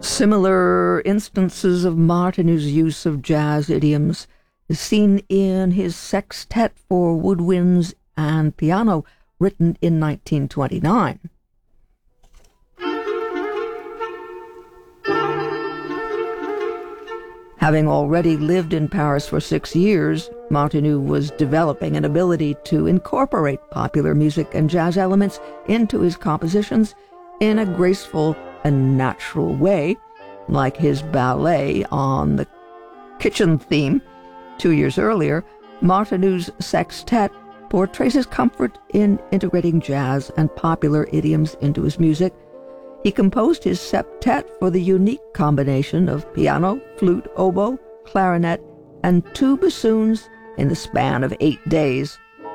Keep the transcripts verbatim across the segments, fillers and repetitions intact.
Similar instances of Martinou's use of jazz idioms is seen in his sextet for woodwinds and piano, written in nineteen twenty-nine. Having already lived in Paris for six years, Martinou was developing an ability to incorporate popular music and jazz elements into his compositions in a graceful and natural way, like his ballet on the kitchen theme. Two years earlier, Martinou's sextet portrays his comfort in integrating jazz and popular idioms into his music. He composed his septet for the unique combination of piano, flute, oboe, clarinet, and two bassoons in the span of eight days.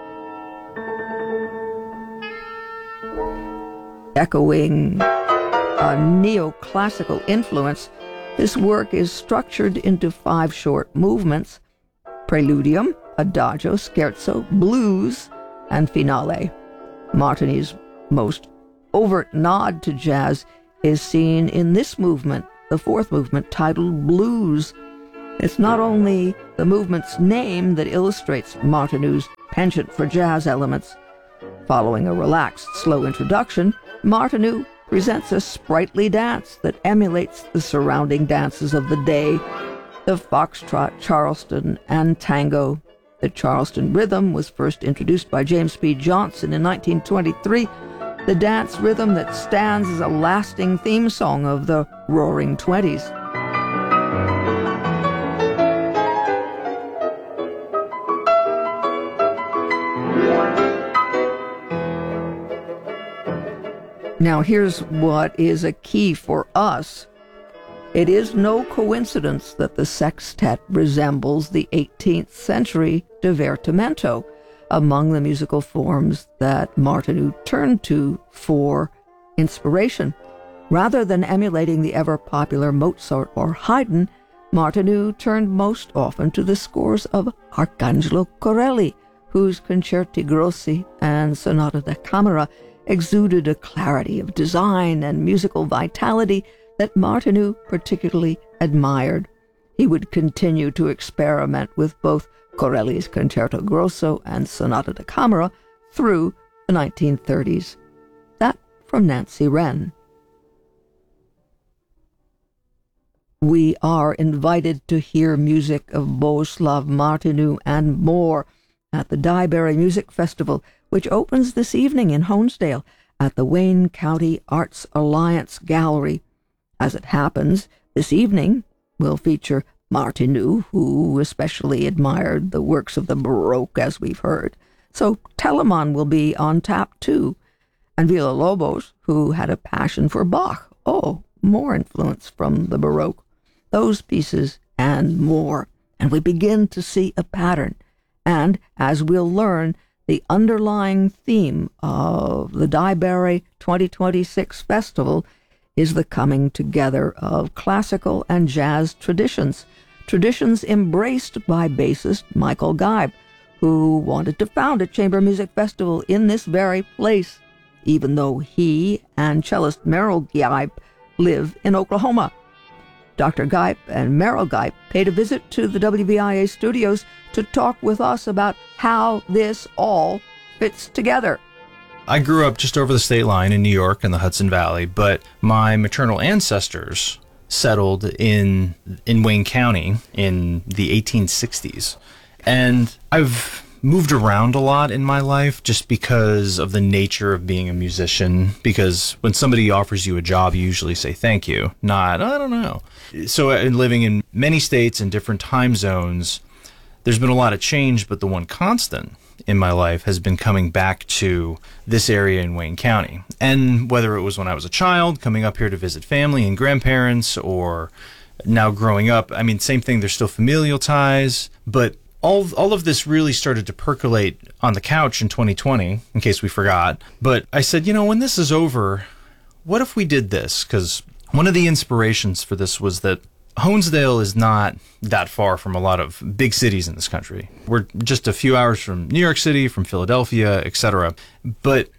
Echoing a neoclassical influence, this work is structured into five short movements: preludium, adagio, scherzo, blues, and finale. Martinou's most overt nod to jazz is seen in this movement, the fourth movement, titled Blues. It's not only the movement's name that illustrates Martinou's penchant for jazz elements. Following a relaxed, slow introduction, Martinou presents a sprightly dance that emulates the surrounding dances of the day, the foxtrot, Charleston, and tango. The Charleston rhythm was first introduced by James P. Johnson in nineteen twenty-three, the dance rhythm that stands as a lasting theme song of the Roaring Twenties. Now here's what is a key for us. It is no coincidence that the sextet resembles the eighteenth century divertimento, among the musical forms that Martinou turned to for inspiration. Rather than emulating the ever-popular Mozart or Haydn, Martinou turned most often to the scores of Arcangelo Corelli, whose Concerti Grossi and Sonata da Camera exuded a clarity of design and musical vitality that Martinou particularly admired. He would continue to experiment with both Corelli's Concerto Grosso and Sonata da Camera through the nineteen thirties. That from Nancy Wren. We are invited to hear music of Bohuslav Martinou and more at the Dyeberry Music Festival, which opens this evening in Honesdale at the Wayne County Arts Alliance Gallery. As it happens, this evening will feature Martinou, who especially admired the works of the Baroque, as we've heard. So Telemann will be on tap too, and Villa-Lobos, who had a passion for Bach. Oh, more influence from the Baroque. Those pieces and more. And we begin to see a pattern. And, as we'll learn, the underlying theme of the Dyeberry twenty twenty-six Festival is the coming together of classical and jazz traditions, traditions embraced by bassist Michael Geib, who wanted to found a chamber music festival in this very place, even though he and cellist Merrill Geib live in Oklahoma. Doctor Geib and Merrill Geib paid a visit to the W V I A studios to talk with us about how this all fits together. I grew up just over the state line in New York in the Hudson Valley, but my maternal ancestors settled in in Wayne County in the eighteen sixties. And I've moved around a lot in my life just because of the nature of being a musician, because when somebody offers you a job, you usually say thank you, not, I don't know. So in living in many states and different time zones, there's been a lot of change, but the one constant in my life has been coming back to this area in Wayne County. And whether it was when I was a child, coming up here to visit family and grandparents, or now growing up, I mean, same thing, there's still familial ties, but all all of this really started to percolate on the couch in twenty twenty, in case we forgot. But I said, you know, when this is over, what if we did this? Because one of the inspirations for this was that Honesdale is not that far from a lot of big cities in this country. We're just a few hours from New York City, from Philadelphia, et cetera. But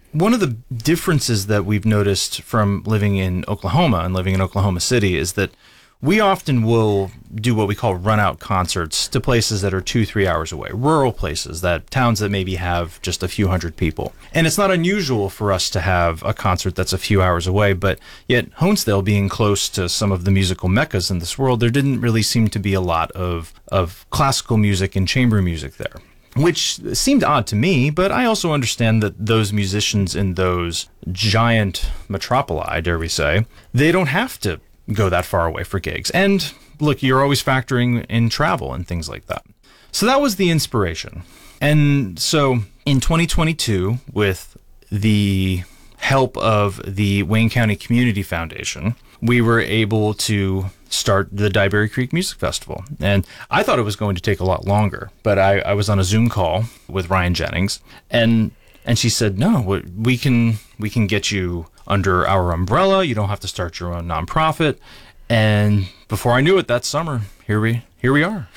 One of the differences that we've noticed from living in Oklahoma and living in Oklahoma City is that we often will do what we call run-out concerts to places that are two, three hours away, rural places, that towns that maybe have just a few hundred people. And it's not unusual for us to have a concert that's a few hours away, but yet Honesdale being close to some of the musical meccas in this world, there didn't really seem to be a lot of, of classical music and chamber music there, which seemed odd to me, but I also understand that those musicians in those giant metropoli, dare we say, they don't have to go that far away for gigs. And look, you're always factoring in travel and things like that. So that was the inspiration. And so in twenty twenty-two, with the help of the Wayne County Community Foundation, we were able to start the Dyeberry Creek Music Festival. And I thought it was going to take a lot longer, but I, I was on a Zoom call with Ryan Jennings, and and she said, no, we can we can get you under our umbrella. You don't have to start your own nonprofit. And before I knew it, that summer, here we here we are.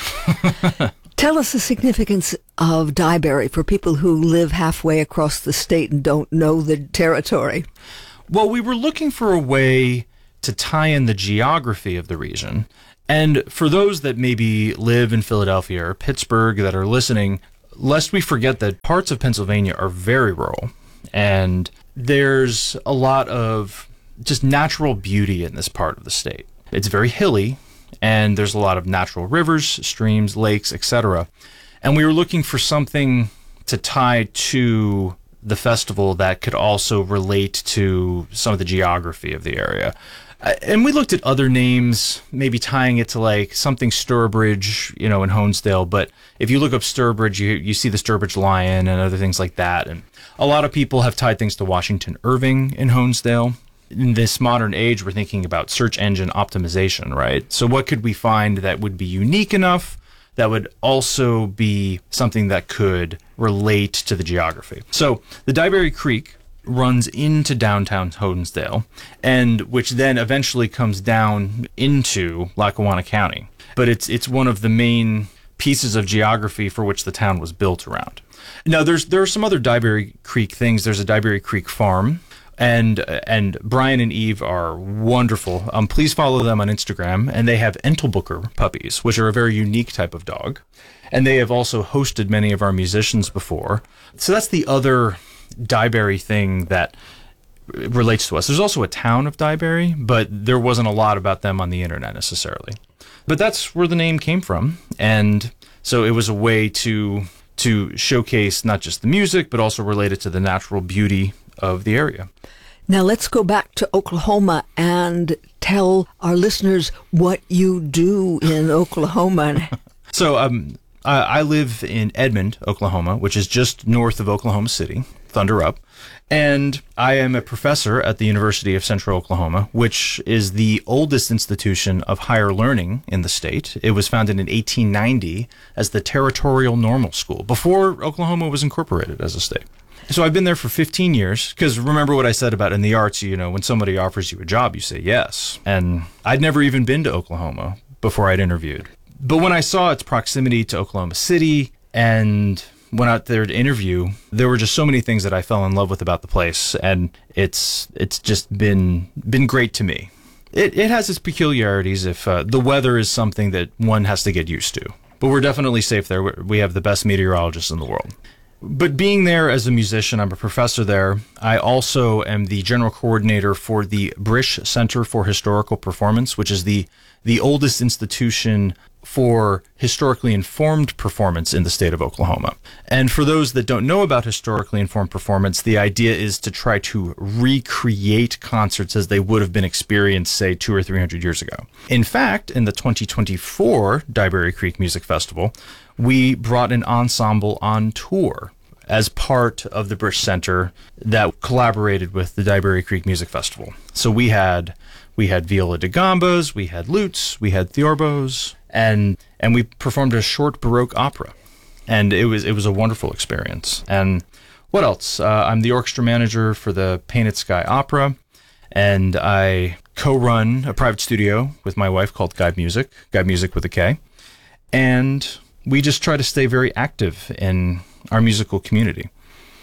Tell us the significance of Dyeberry for people who live halfway across the state and don't know the territory. Well, we were looking for a way to tie in the geography of the region. And for those that maybe live in Philadelphia or Pittsburgh that are listening, lest we forget that parts of Pennsylvania are very rural, and there's a lot of just natural beauty in this part of the state. It's very hilly, and there's a lot of natural rivers, streams, lakes, et cetera. And we were looking for something to tie to the festival that could also relate to some of the geography of the area. And we looked at other names, maybe tying it to like something Sturbridge, you know, in Honesdale. But if you look up Sturbridge, you you see the Sturbridge Lion and other things like that. And a lot of people have tied things to Washington Irving in Honesdale. In this modern age, we're thinking about search engine optimization, right? So what could we find that would be unique enough that would also be something that could relate to the geography? So the Dyeberry Creek runs into downtown Honesdale, and which then eventually comes down into Lackawanna County. But it's it's one of the main pieces of geography for which the town was built around. Now, there's there are some other Dyeberry Creek things. There's a Dyeberry Creek farm, and and Brian and Eve are wonderful. Um, please follow them on Instagram, and they have Entlebucher puppies, which are a very unique type of dog, and they have also hosted many of our musicians before. So that's the other Dyeberry thing that relates to us. There's also a town of Dyeberry, but there wasn't a lot about them on the internet necessarily. But that's where the name came from, and so it was a way to to showcase not just the music, but also relate it to the natural beauty of the area. Now let's go back to Oklahoma and tell our listeners what you do in Oklahoma. So um, I, I live in Edmond, Oklahoma, which is just north of Oklahoma City, Thunder Up. And I am a professor at the University of Central Oklahoma, which is the oldest institution of higher learning in the state. It was founded in eighteen ninety as the Territorial Normal School, before Oklahoma was incorporated as a state. So I've been there for fifteen years, because remember what I said about in the arts, you know, when somebody offers you a job, you say yes. And I'd never even been to Oklahoma before I'd interviewed. But when I saw its proximity to Oklahoma City and went out there to interview, there were just so many things that I fell in love with about the place, and it's it's just been been great to me. It it has its peculiarities. If uh, the weather is something that one has to get used to, but we're definitely safe there. We have the best meteorologists in the world. But being there as a musician, I'm a professor there. I also am the general coordinator for the Brish Center for Historical Performance, which is the the oldest institution for historically informed performance in the state of Oklahoma. And for those that don't know about historically informed performance, the idea is to try to recreate concerts as they would have been experienced, say, two or three hundred years ago. In fact, in the twenty twenty-four Dyeberry Creek Music Festival, we brought an ensemble on tour as part of the Brish Center that collaborated with the Dyeberry Creek Music Festival. So we had we had viola da gambas, we had lutes, we had theorbos, and and we performed a short Baroque opera, and it was it was a wonderful experience. And what else? Uh, I'm the orchestra manager for the Painted Sky Opera, and I co-run a private studio with my wife called Guide Music, Guide Music with a K, and we just try to stay very active in our musical community.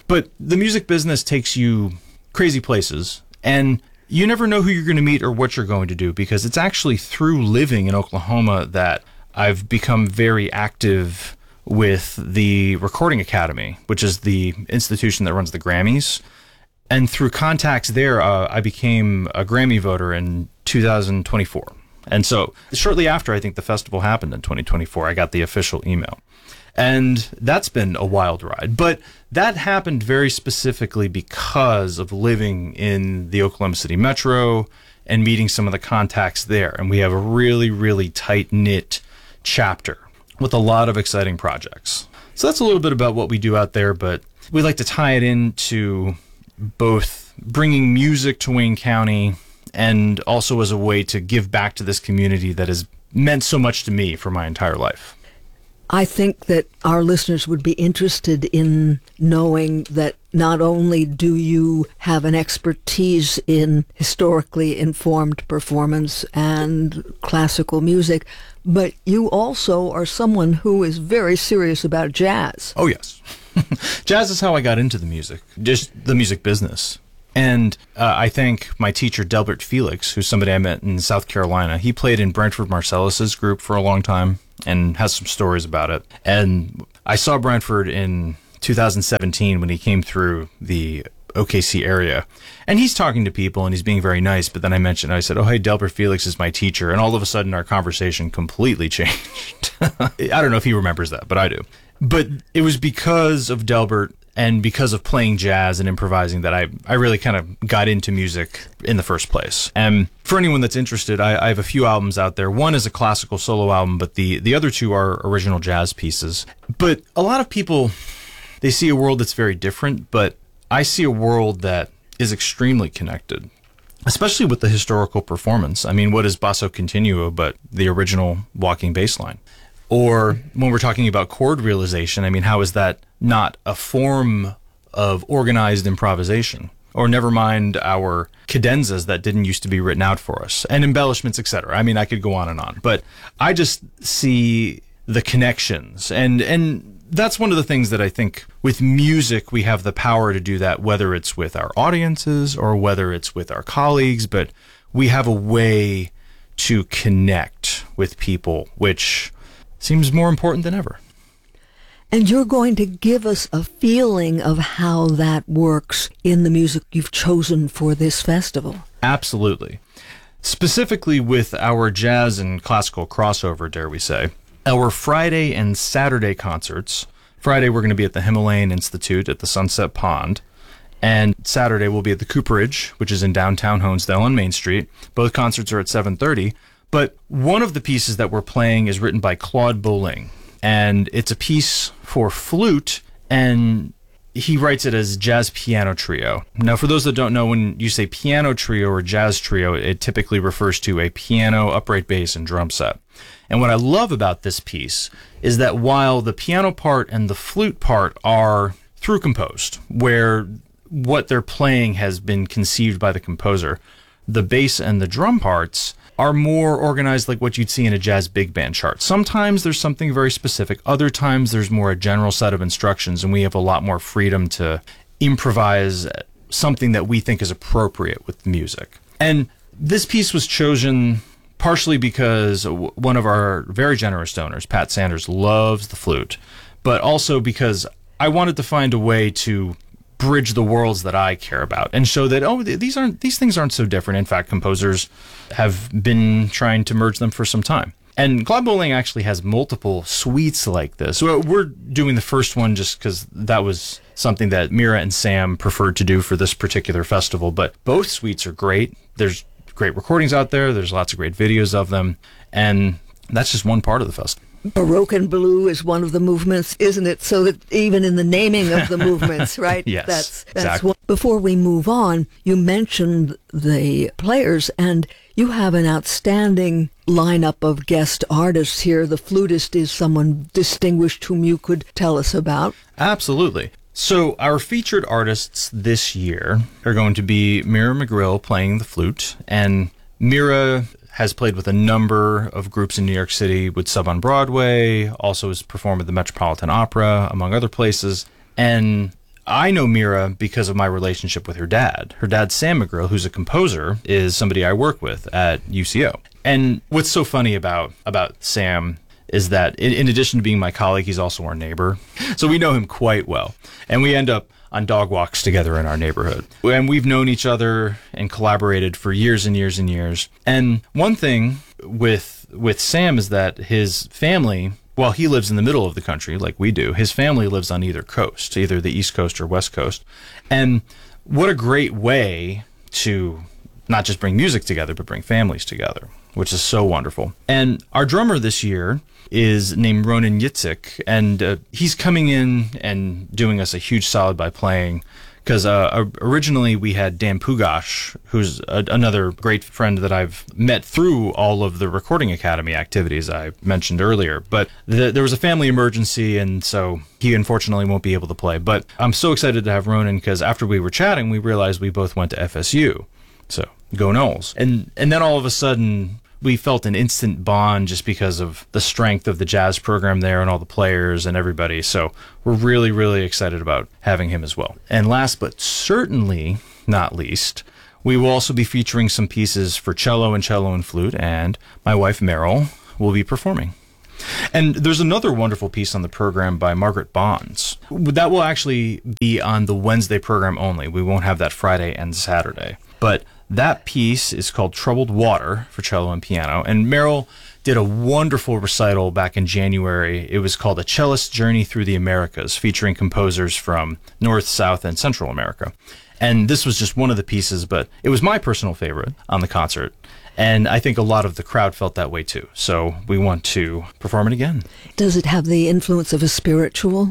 But the music business takes you crazy places, and you never know who you're going to meet or what you're going to do, because it's actually through living in Oklahoma that I've become very active with the Recording Academy, which is the institution that runs the Grammys. And through contacts there, uh, I became a Grammy voter in two thousand twenty-four. And so shortly after, I think the festival happened in twenty twenty-four, I got the official email. And that's been a wild ride. But that happened very specifically because of living in the Oklahoma City Metro and meeting some of the contacts there. And we have a really, really tight-knit chapter with a lot of exciting projects. So that's a little bit about what we do out there, but we like to tie it into both bringing music to Wayne County and also as a way to give back to this community that has meant so much to me for my entire life. I think that our listeners would be interested in knowing that not only do you have an expertise in historically informed performance and classical music, but you also are someone who is very serious about jazz. Oh, yes. Jazz is how I got into the music, just the music business. And uh, I thank my teacher, Delbert Felix, who's somebody I met in South Carolina. He played in Branford Marsalis' group for a long time and has some stories about it. And I saw Branford in two thousand seventeen when he came through the O K C area. And he's talking to people and he's being very nice. But then I mentioned, I said, oh, hey, Delbert Felix is my teacher. And all of a sudden our conversation completely changed. I don't know if he remembers that, but I do. But it was because of Delbert and because of playing jazz and improvising that I, I really kind of got into music in the first place. And for anyone that's interested, I, I have a few albums out there. One is a classical solo album, but the, the other two are original jazz pieces. But a lot of people, they see a world that's very different, but I see a world that is extremely connected, especially with the historical performance. I mean, what is Basso Continuo but the original walking bass line? Or when we're talking about chord realization, I mean, how is that not a form of organized improvisation? Or never mind our cadenzas that didn't used to be written out for us, and embellishments, et cetera. I mean, I could go on and on, but I just see the connections. And, and that's one of the things that I think with music, we have the power to do that, whether it's with our audiences or whether it's with our colleagues, but we have a way to connect with people, which seems more important than ever. And you're going to give us a feeling of how that works in the music you've chosen for this festival. Absolutely. Specifically with our jazz and classical crossover, dare we say, our Friday and Saturday concerts. Friday, we're going to be at the Himalayan Institute at the Sunset Pond. And Saturday, we'll be at the Cooperage, which is in downtown Honesdale on Main Street. Both concerts are at seven thirty. But one of the pieces that we're playing is written by Claude Bolling, and it's a piece for flute, and he writes it as jazz piano trio. Now, for those that don't know, when you say piano trio or jazz trio, it typically refers to a piano, upright bass, and drum set. And what I love about this piece is that while the piano part and the flute part are through composed, where what they're playing has been conceived by the composer, the bass and the drum parts are more organized like what you'd see in a jazz big band chart. Sometimes there's something very specific. Other times there's more a general set of instructions, and we have a lot more freedom to improvise something that we think is appropriate with music. And this piece was chosen partially because one of our very generous donors, Pat Sanders, loves the flute, but also because I wanted to find a way to bridge the worlds that I care about and show that, oh, these aren't these things aren't so different. In fact, composers have been trying to merge them for some time. And Claude Bolling actually has multiple suites like this. So we're doing the first one just because that was something that Mira and Sam preferred to do for this particular festival. But both suites are great. There's great recordings out there. There's lots of great videos of them. And that's just one part of the festival. Baroque and Blue is one of the movements, isn't it? So that even in the naming of the movements, right? Yes, that's, that's exactly. What, before we move on, you mentioned the players, and you have an outstanding lineup of guest artists here. The flutist is someone distinguished whom you could tell us about. Absolutely. So our featured artists this year are going to be Mira McGrill playing the flute, and Mira has played with a number of groups in New York City, would sub on Broadway, also has performed at the Metropolitan Opera, among other places. And I know Mira because of my relationship with her dad. Her dad, Sam McGrill, who's a composer, is somebody I work with at U C O. And what's so funny about, about Sam is that in, in addition to being my colleague, he's also our neighbor. So we know him quite well. And we end up on dog walks together in our neighborhood. And we've known each other and collaborated for years and years and years. And one thing with with Sam is that his family, while he lives in the middle of the country like we do, his family lives on either coast, either the East Coast or West Coast. And what a great way to not just bring music together, but bring families together, which is so wonderful. And our drummer this year is named Ronan Yitzhak, and uh, he's coming in and doing us a huge solid by playing, because uh, originally we had Dan Pugash, who's a, another great friend that I've met through all of the Recording Academy activities I mentioned earlier. But the, there was a family emergency, and so he unfortunately won't be able to play. But I'm so excited to have Ronan, because after we were chatting, we realized we both went to F S U. So go Knowles. And, and then all of a sudden, we felt an instant bond just because of the strength of the jazz program there and all the players and everybody. So we're really, really excited about having him as well. And last but certainly not least, we will also be featuring some pieces for cello and cello and flute, and my wife Meryl will be performing. And there's another wonderful piece on the program by Margaret Bonds. That will actually be on the Wednesday program only. We won't have that Friday and Saturday. But that piece is called Troubled Water for cello and piano. And Meryl did a wonderful recital back in January. It was called A Cellist's Journey Through the Americas, featuring composers from North, South, and Central America. And this was just one of the pieces, but it was my personal favorite on the concert. And I think a lot of the crowd felt that way too. So we want to perform it again. Does it have the influence of a spiritual?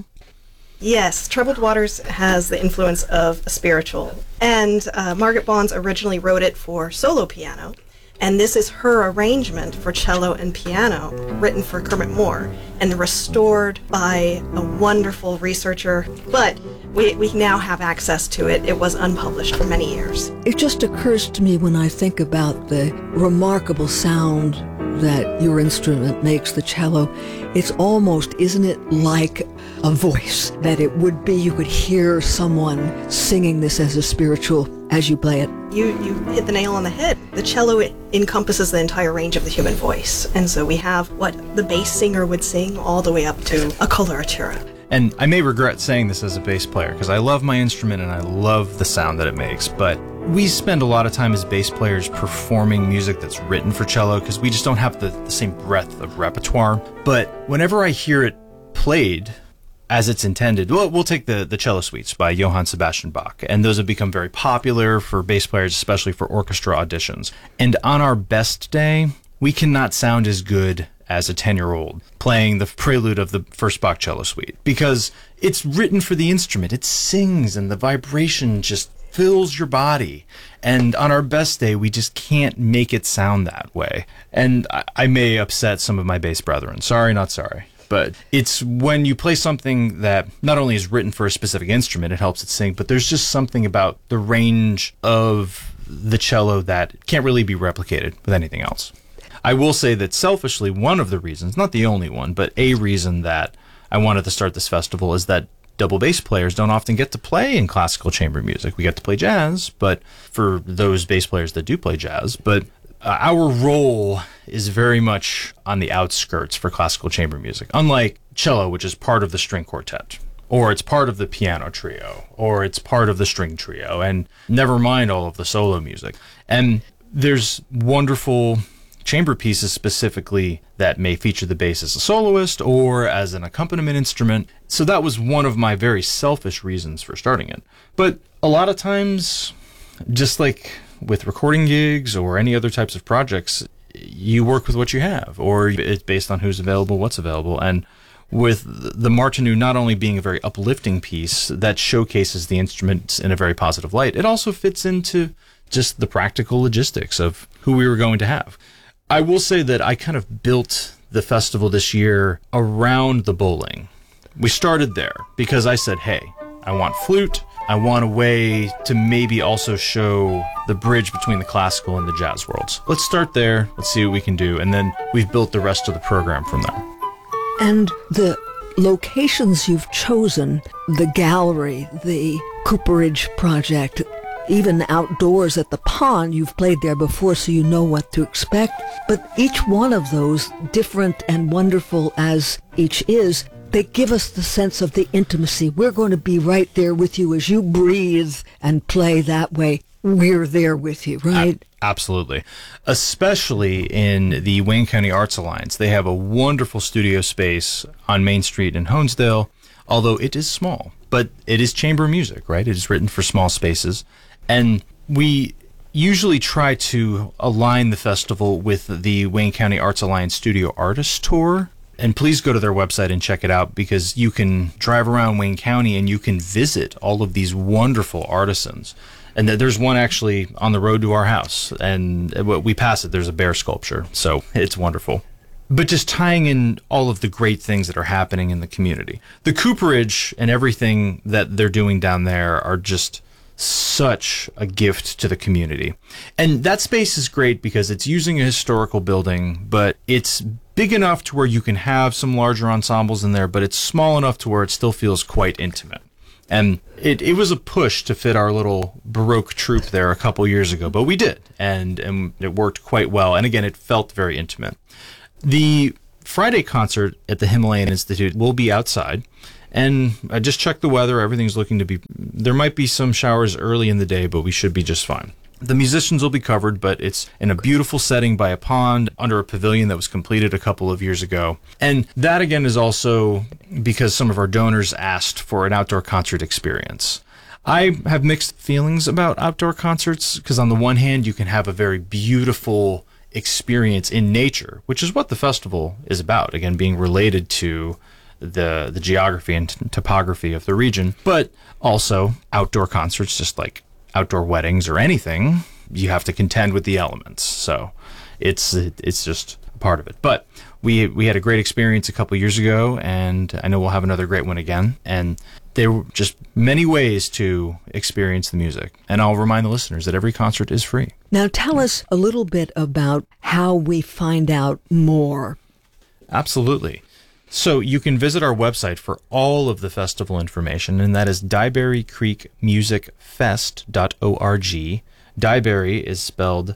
Yes, Troubled Waters has the influence of a spiritual. And uh, Margaret Bonds originally wrote it for solo piano. And this is her arrangement for cello and piano, written for Kermit Moore and restored by a wonderful researcher. But we, we now have access to it. It was unpublished for many years. It just occurs to me when I think about the remarkable sound that your instrument makes, the cello, it's almost, isn't it like a voice that it would be? You could hear someone singing this as a spiritual as you play it. You, you hit the nail on the head. The cello it encompasses the entire range of the human voice. And so we have what the bass singer would sing all the way up to a coloratura. And I may regret saying this as a bass player, because I love my instrument and I love the sound that it makes, but we spend a lot of time as bass players performing music that's written for cello, because we just don't have the, the same breadth of repertoire. But whenever I hear it played as it's intended, well, we'll take the, the cello suites by Johann Sebastian Bach, and those have become very popular for bass players, especially for orchestra auditions. And on our best day, we cannot sound as good as a ten-year-old playing the prelude of the first Bach cello suite, because it's written for the instrument. It sings, and the vibration just fills your body. And on our best day, we just can't make it sound that way. And I, I may upset some of my bass brethren. Sorry, not sorry. But it's when you play something that not only is written for a specific instrument, it helps it sing, but there's just something about the range of the cello that can't really be replicated with anything else. I will say that selfishly, one of the reasons, not the only one, but a reason that I wanted to start this festival is that double bass players don't often get to play in classical chamber music. We get to play jazz, but for those bass players that do play jazz, but uh, our role is very much on the outskirts for classical chamber music, unlike cello, which is part of the string quartet, or it's part of the piano trio, or it's part of the string trio, and never mind all of the solo music. And there's wonderful chamber pieces specifically that may feature the bass as a soloist or as an accompaniment instrument. So that was one of my very selfish reasons for starting it. But a lot of times, just like with recording gigs or any other types of projects, you work with what you have, or it's based on who's available, what's available. And with the Martinů not only being a very uplifting piece that showcases the instruments in a very positive light, it also fits into just the practical logistics of who we were going to have. I will say that I kind of built the festival this year around the bowling. We started there because I said, hey, I want flute. I want a way to maybe also show the bridge between the classical and the jazz worlds. Let's start there. Let's see what we can do. And then we've built the rest of the program from there. And the locations you've chosen, the gallery, the Cooperage Project, even outdoors at the pond, you've played there before, so you know what to expect. But each one of those, different and wonderful as each is, they give us the sense of the intimacy. We're going to be right there with you as you breathe and play that way. We're there with you, right? Absolutely. Especially in the Wayne County Arts Alliance. They have a wonderful studio space on Main Street in Honesdale, although it is small. But it is chamber music, right? It is written for small spaces. And we usually try to align the festival with the Wayne County Arts Alliance Studio Artist Tour. And please go to their website and check it out, because you can drive around Wayne County and you can visit all of these wonderful artisans. And there's one actually on the road to our house, and we pass it, there's a bear sculpture, so it's wonderful. But just tying in all of the great things that are happening in the community. The Cooperage and everything that they're doing down there are just such a gift to the community. And that space is great because it's using a historical building, but it's big enough to where you can have some larger ensembles in there, but it's small enough to where it still feels quite intimate. And it, it was a push to fit our little Baroque troupe there a couple years ago, but we did, and, and it worked quite well. And again, it felt very intimate. The Friday concert at the Himalayan Institute will be outside, and I just checked the weather. Everything's looking to be, there might be some showers early in the day, but we should be just fine. The musicians will be covered, but it's in a beautiful setting by a pond under a pavilion that was completed a couple of years ago. And that, again, is also because some of our donors asked for an outdoor concert experience. I have mixed feelings about outdoor concerts because on the one hand, you can have a very beautiful experience in nature, which is what the festival is about, again, being related to the the geography and t- topography of the region, but also outdoor concerts, just like outdoor weddings or anything, you have to contend with the elements. So it's it's just a part of it. But we we had a great experience a couple years ago, and I know we'll have another great one again. And there were just many ways to experience the music. And I'll remind the listeners that every concert is free. Now tell us a little bit about how we find out more. Absolutely. So you can visit our website for all of the festival information, and that is dyeberry creek music fest dot org. Dyeberry is spelled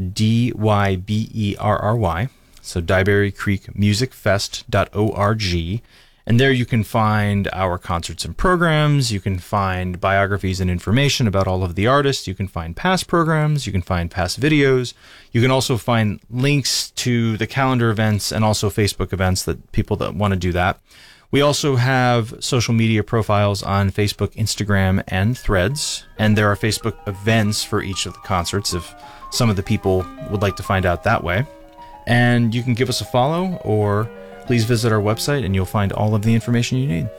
D Y B E R R Y, so dyeberry creek music fest dot org. And there you can find our concerts and programs, you can find biographies and information about all of the artists, you can find past programs, you can find past videos, you can also find links to the calendar events and also Facebook events that people that want to do that. We also have social media profiles on Facebook, Instagram, and Threads, and there are Facebook events for each of the concerts if some of the people would like to find out that way. And you can give us a follow, or please visit our website and you'll find all of the information you need.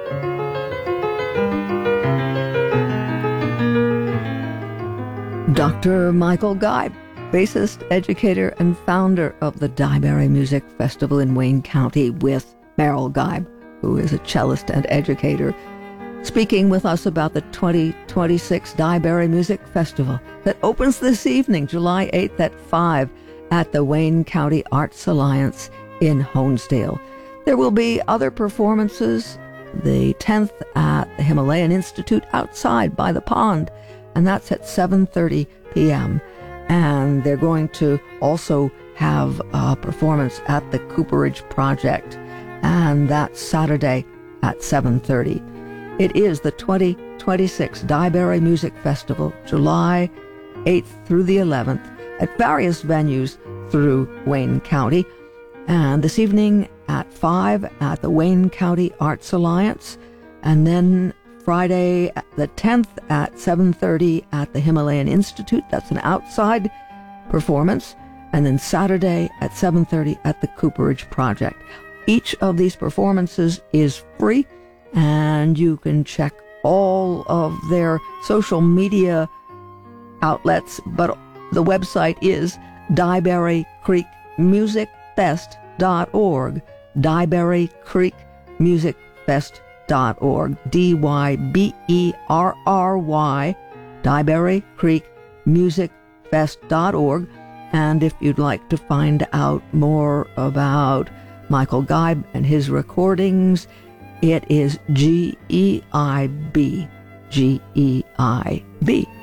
Doctor Michael Geib, bassist, educator, and founder of the Dyeberry Music Festival in Wayne County, with Merrill Geib, who is a cellist and educator, speaking with us about the twenty twenty-six Dyeberry Music Festival that opens this evening, July eighth at five at the Wayne County Arts Alliance in Honesdale. There will be other performances, the tenth at the Himalayan Institute outside by the pond, and that's at seven thirty p.m. And they're going to also have a performance at the Cooperage Project, and that's Saturday at seven thirty. It is the twenty twenty-six Dyeberry Music Festival, July eighth through the eleventh, at various venues through Wayne County. And this evening at five at the Wayne County Arts Alliance, and then Friday the tenth at seven thirty at the Himalayan Institute. That's an outside performance. And then Saturday at seven thirty at the Cooperage Project. Each of these performances is free, and you can check all of their social media outlets, but the website is Dyeberry Creek Music Fest dot org, Dyeberry Creek Music Fest dot org, D Y B E R R Y, Dyeberry Creek Music Fest dot org. And if you'd like to find out more about Michael Geib and his recordings It is G E I B, G E I B.